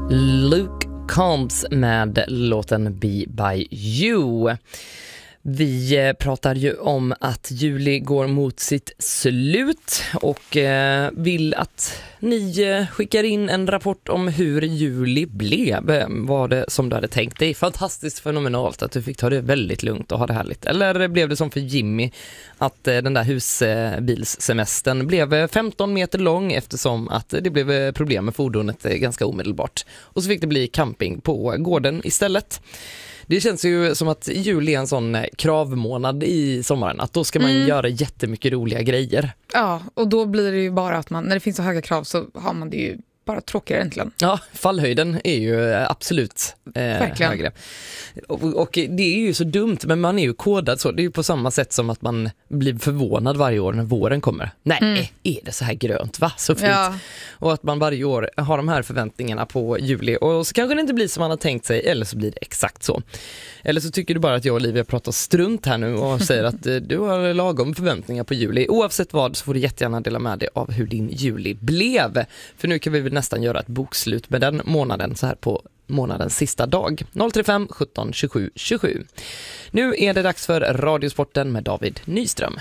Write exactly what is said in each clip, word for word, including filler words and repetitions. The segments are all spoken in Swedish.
Luke Combs med låten Be By You. Vi pratar ju om att juli går mot sitt slut och vill att ni skickar in en rapport om hur juli blev. Var det som du hade tänkt dig? Fantastiskt fenomenalt att du fick ta det väldigt lugnt och ha det härligt. Eller blev det som för Jimmy att den där husbilssemestern blev femton meter lång eftersom att det blev problem med fordonet ganska omedelbart. Och så fick det bli camping på gården istället. Det känns ju som att juli är en sån kravmånad i sommaren. Att då ska man mm. göra jättemycket roliga grejer. Ja, och då blir det ju bara att man, när det finns så höga krav så har man det ju bara tråkigare egentligen. Ja, fallhöjden är ju absolut eh, högre. Och, och det är ju så dumt, men man är ju kodad så. Det är ju på samma sätt som att man blir förvånad varje år när våren kommer. Nej, mm. är det så här grönt, va? Så fint. Ja. Och att man varje år har de här förväntningarna på juli. Och så kanske det inte blir som man har tänkt sig, eller så blir det exakt så. Eller så tycker du bara att jag och Olivia pratar strunt här nu och säger att du har lagom förväntningar på juli. Oavsett vad så får du jättegärna dela med dig av hur din juli blev. För nu kan vi väl nästan göra ett bokslut med den månaden så här på månadens sista dag. noll tre fem sjutton tjugosju tjugosju. Nu är det dags för Radiosporten med David Nyström.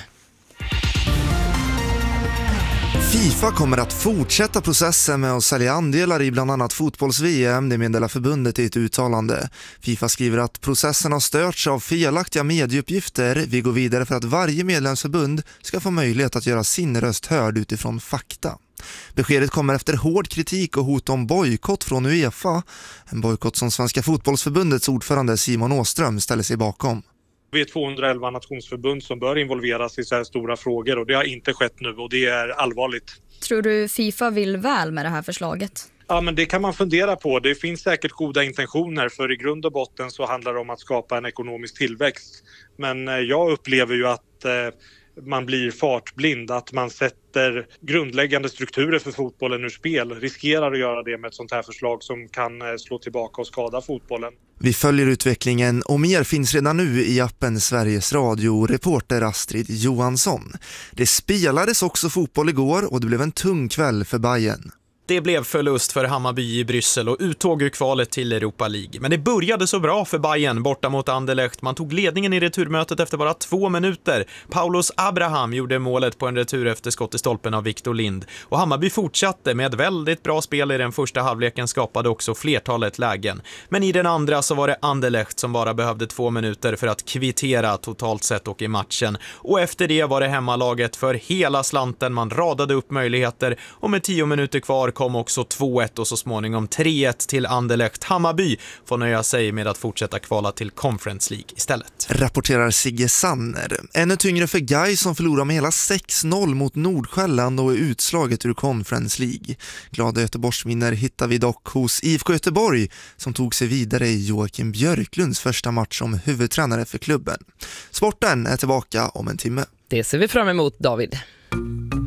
FIFA kommer att fortsätta processen med att sälja andelar i bland annat fotbolls-V M, det meddelar förbundet i ett uttalande. FIFA skriver att processen har störts av felaktiga medieuppgifter. Vi går vidare för att varje medlemsförbund ska få möjlighet att göra sin röst hörd utifrån fakta. Beskedet kommer efter hård kritik och hot om bojkott från UEFA. En bojkott som Svenska fotbollsförbundets ordförande Simon Åström ställer sig bakom. Vi är tvåhundraelva nationsförbund som bör involveras i så här stora frågor och det har inte skett nu och det är allvarligt. Tror du FIFA vill väl med det här förslaget? Ja, men det kan man fundera på. Det finns säkert goda intentioner för i grund och botten så handlar det om att skapa en ekonomisk tillväxt. Men jag upplever ju att eh, man blir fartblind, att man sätter grundläggande strukturer för fotbollen ur spel. Riskerar att göra det med ett sånt här förslag som kan slå tillbaka och skada fotbollen. Vi följer utvecklingen och mer finns redan nu i appen Sveriges Radio. Reporter Astrid Johansson. Det spelades också fotboll igår och det blev en tung kväll för Bayern. Det blev förlust för Hammarby i Bryssel och uttåg ur kvalet till Europa League. Men det började så bra för Bayern borta mot Anderlecht. Man tog ledningen i returmötet efter bara två minuter. Paulos Abraham gjorde målet på en retur efter skott i stolpen av Victor Lind. Och Hammarby fortsatte med ett väldigt bra spel i den första halvleken, skapade också flertalet lägen. Men i den andra så var det Anderlecht som bara behövde två minuter för att kvittera totalt sett och i matchen. Och efter det var det hemmalaget för hela slanten. Man radade upp möjligheter och med tio minuter kvar kom också två ett och så småningom tre ett till Anderlecht. Hammarby får nöja sig med att fortsätta kvala till Conference League istället. Rapporterar Sigge Sanner. Ännu tyngre för Gais som förlorar med hela sex noll mot Nordsjälland och är utslaget ur Conference League. Glada Göteborgsvinner hittar vi dock hos I F K Göteborg som tog sig vidare i Joakim Björklunds första match som huvudtränare för klubben. Sporten är tillbaka om en timme. Det ser vi fram emot, David.